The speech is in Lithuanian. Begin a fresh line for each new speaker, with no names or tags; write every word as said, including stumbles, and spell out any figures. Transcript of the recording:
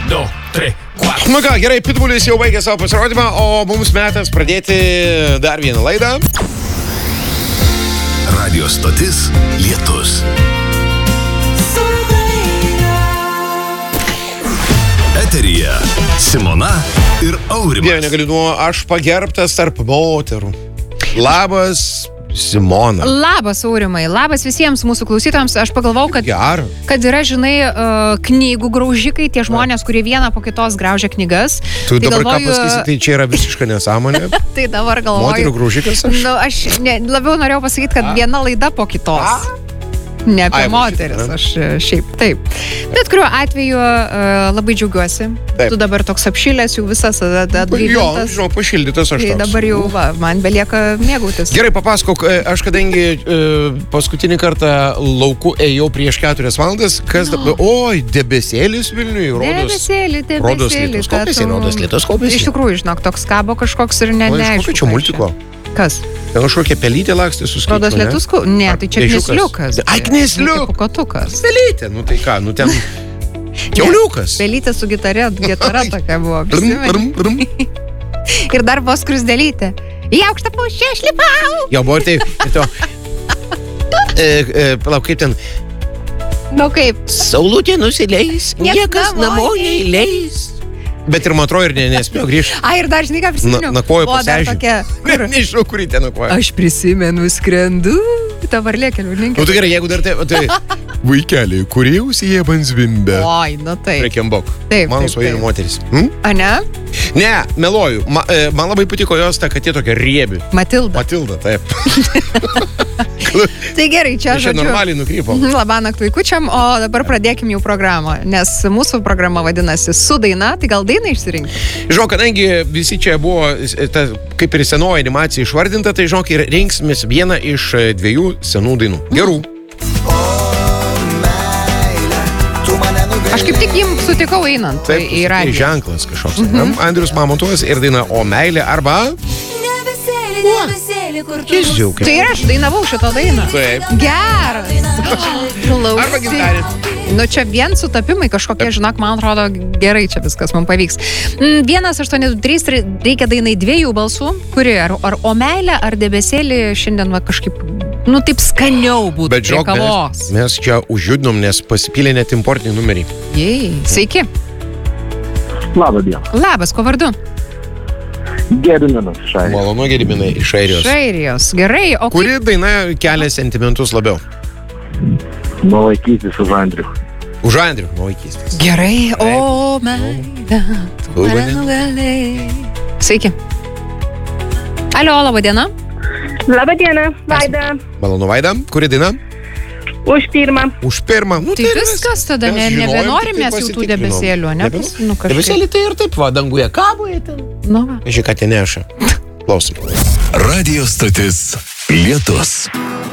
du, trys, keturi.
Nu ką, gerai, Pitbullis jau baigė savo pasirodymą, o mums metas pradėti dar vieną laidą.
Radio stotis Lietus. Eteryje Simona ir Aurimas.
Dieve, negaliu nuo aš pagerbtas tarp moterų. Labas, Simona.
Labas, Aurimai. Labas visiems mūsų klausytojams. Aš pagalvau, kad,
Ger.
kad yra, žinai, uh, knygų graužikai, tie žmonės, kurie vieną po kitos graužia knygas.
Tu
tai
dabar
galvoju,
ką pasakysi, tai čia yra visiška nesąmonė.
Tai dabar galvoju.
Moterų graužikas aš?
Nu, aš ne, labiau norėjau pasakyti, kad A? viena laida po kitos. A? Ne apie
Ai,
moteris,
šitą,
aš šiaip, taip. Bet kuriuo atveju uh, labai džiaugiuosi.
Taip.
Tu dabar toks apšilęs, jau visas atgaivintas.
Jo, žinau, pašildytas aš
tai
toks.
dabar jau, va, man belieka mėgautis.
Gerai, papasakok, aš kadangi e, paskutinį kartą lauku ėjau prieš keturias valandas, kas dabar, oi, debesėlis Vilniui, rodos.
Debesėlį, debesėlį.
Rodos lietus kopėsi, rodos lietus kopėsi.
Iš tikrųjų, žinok, toks kabo kažkoks ir ne,
O iš
neaišku.
kokio čia multiko?
Kas?
Ten kažkokia pelytė lakstė su skaičiu,
Rodos lietus ko? Ne, tai čia knisliukas.
Ai, knisliukas.
Pukotukas.
Pelytė, nu tai ką, nu ten kiauliukas.
Pelytė su gitare, gitara tokia buvo.
Brum, brum, brum.
Ir dar buvo skrusdelytė. Į aukštą pušę aš lipau.
Jo, buvo ir tai, ir to. E, e, palauk, kaip ten.
Nu kaip?
Saulutė nusileis, niekas namo neįleis. Bet ir man atrodo ir ne, nespėjo grįžti.
A, ir dar, žinai, ką prisiminiau?
Na, nakoju
Buvo dar
pasiaiškinti.
tokia,
Ne,
kur-
nežinau, kurį ten nakoju.
Aš prisimenu, skrendu. Ta varlė keliauninkė.
Nu tai gerai, jeigu dar tai... tai vaikeliai, kurie ausėje man zvimbia.
Oi, nu taip.
Prekiambok.
Taip,
Mano
taip,
svajonių
taip.
moteris. Hm?
A ne?
Ne, meluoju. Ma, e, man labai patiko jos ta katė tokia riebi.
Matilda.
Matilda, taip.
Tai gerai, čia
Čia
žodžiu.
normaliai nukrypom.
Labanakt vaikučiam, o dabar pradėkim jau programą, nes mūsų programa vadinasi Su daina, tai gal dainą išsirinkti?
Žinok, kadangi visi čia buvo e, ta, kaip ir senoji animacija išvardinta, tai žinok, ir rinksimės vieną iš e, dviejų senų dainų. Gerų.
Aš kaip tik jim sutikau einant
Taip,
į
tai
radiją.
ženklas kažkoks. Mhm. Andrius Mamontovas ir daina O meilė arba... Ježiau, kaip...
Tai ir aš dainavau šitą dainą.
Taip.
Geras.
Arba gintarė.
Nu čia vien sutapimai kažkokie, žinok, man atrodo gerai čia viskas man pavyks. Mm, vienas, aštuoni, du, trys, reikia dainai dviejų balsų. Kuri, ar, ar O meilė, ar debesėlį šiandien va kažkaip, nu taip skaniau būtų
Bet
prie
žinok,
kavos.
mes, mes čia užjudnom, nes pasipylė net importiniai numeriai.
Jei, sveiki.
Labą dieną.
Labas, ko vardu?
Gediminas Šairis.
Malonu, Gediminai, iš Airijos.
Šairijos. Gerai, o kaip...
Kuri daina kelia sentimentus labiau?
Nuo vaikystės už Andrių.
Už Andrių, nuo vaikystės.
Gerai,
Taip.
o meilė. tu
Laba
mane nugalėjai. Sveiki. Alio, laba diena.
Labą dieną, Vaida.
Malonu, Vaida. Kuri daina?
Už pirmą.
Už pirmą. Nu,
Tai viskas tada, ne,
mes žinojom,
nebenorim
tik tai
mes jau tų
pasitikrinom.
debesėlių, ne?
Nebe-
Nu, kažkaip.
Debesėlį tai ir taip, va, danguje kaboje ten.
Nu, va.
Žiūrėk, ką ten neša. Klausom.
Radio stotis Lietus.